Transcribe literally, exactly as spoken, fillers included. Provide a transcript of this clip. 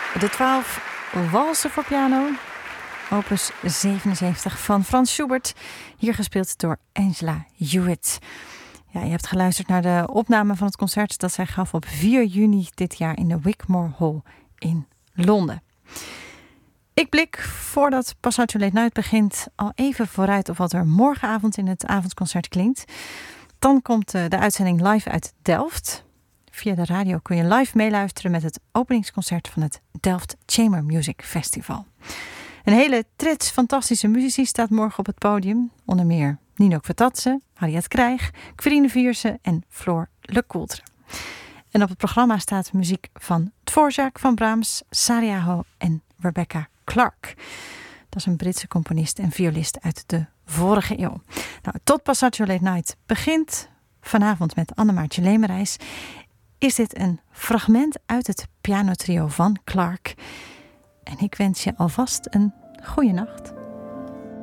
De twaalf walsen voor piano, opus zevenenzeventig van Franz Schubert, hier gespeeld door Angela Hewitt. Ja, je hebt geluisterd naar de opname van het concert dat zij gaf op vier juni dit jaar in de Wigmore Hall in Londen. Ik blik, voordat Passaccio Late Night begint, al even vooruit op wat er morgenavond in het avondconcert klinkt. Dan komt de uitzending live uit Delft. Via de radio kun je live meeluisteren met het openingsconcert van het Delft Chamber Music Festival. Een hele trits fantastische muzici staat morgen op het podium. Onder meer Nino Kvatatse, Harriet Krijg, Quirine Vierse en Floor Lecoultre. En op het programma staat muziek van Dvorak, van Brahms, Sariaho en Rebecca Clark. Dat is een Britse componist en violist uit de vorige eeuw. Nou, tot Passaccio Late Night begint vanavond met Annemaartje Lemerijs. Is dit een fragment uit het pianotrio van Clark. En ik wens je alvast een goeie nacht.